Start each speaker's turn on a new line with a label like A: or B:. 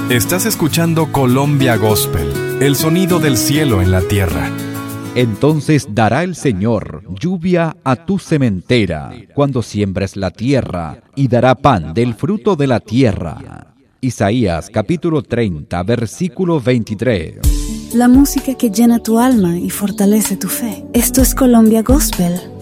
A: Estás escuchando Colombia Gospel, el sonido del cielo en la tierra.
B: Entonces dará el Señor lluvia a tu sementera cuando siembres la tierra, y dará pan del fruto de la tierra. Isaías capítulo 30, versículo 23.
C: La música que llena tu alma y fortalece tu fe. Esto es Colombia Gospel